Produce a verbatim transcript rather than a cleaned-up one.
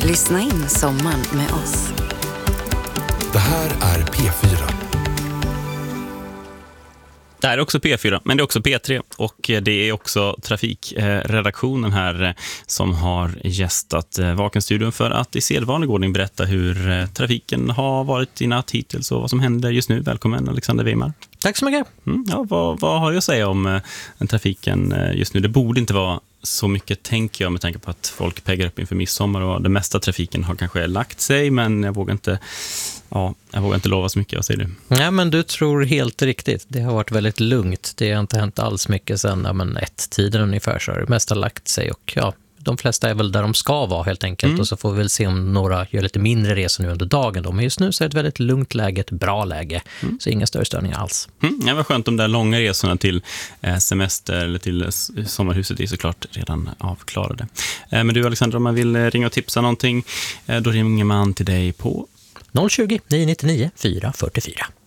Lyssna in sommaren med oss. Det här är P fyra. Det här är också P fyra, men det är också P tre och det är också trafikredaktionen här som har gästat Vakenstudion för att i sedvanlig ordning berätta hur trafiken har varit i natt hittills och vad som händer just nu. Välkommen Alexander Weimar. Tack så mycket. Mm, ja, vad, vad har jag att säga om den trafiken just nu? Det borde inte vara så mycket, tänker jag, med tanke på att folk peggar upp inför midsommar och det mesta trafiken har kanske lagt sig, men jag vågar inte, ja, jag vågar inte lova så mycket. Vad säger du? Ja, men du tror helt riktigt. Det har varit väldigt lugnt. Det har inte hänt alls mycket sedan ja, men ett tiden ungefär, så har det mesta lagt sig och ja, de flesta är väl där de ska vara helt enkelt mm. och så får vi väl se om några gör lite mindre resor nu under dagen då. Men just nu så är det ett väldigt lugnt läge, ett bra läge, mm. så inga större störningar alls. Mm. Ja, vad skönt, de där långa resorna till semester eller till sommarhuset är såklart redan avklarade. Men du Alexander, om man vill ringa och tipsa någonting, då ringer man till dig på noll tjugo, nio nio nio, fyra fyra fyra.